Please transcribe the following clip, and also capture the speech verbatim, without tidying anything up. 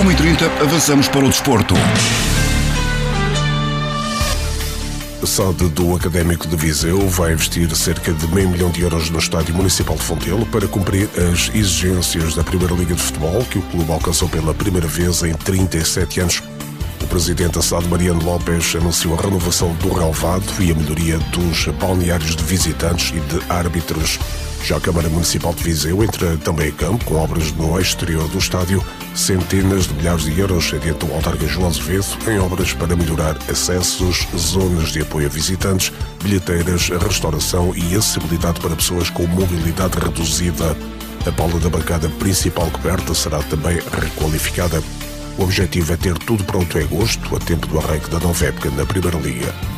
uma e trinta, avançamos para o desporto. A S A D do Académico de Viseu vai investir cerca de meio milhão de euros no Estádio Municipal de Fontelo para cumprir as exigências da Primeira Liga de Futebol, que o clube alcançou pela primeira vez em trinta e sete anos. O presidente da S A D, Mariano Lopes, anunciou a renovação do relvado e a melhoria dos balneários de visitantes e de árbitros. Já a Câmara Municipal de Viseu entra também em campo com obras no exterior do estádio. Centenas de milhares de euros adianta o autarca João Azevedo em obras para melhorar acessos, zonas de apoio a visitantes, bilheteiras, restauração e acessibilidade para pessoas com mobilidade reduzida. A pala da bancada principal coberta será também requalificada. O objetivo é ter tudo pronto em agosto, a tempo do arranque da nova época na Primeira Liga.